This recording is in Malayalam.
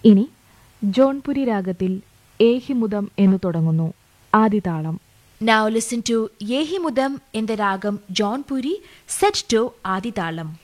ഇനി ജോൺപുരി രാഗത്തിൽ ഏഹിമുദം എന്നു തുടങ്ങുന്നു ആദിതാളം. Now listen to Yehimudam in the ragam Jaunpuri set to Aditalam.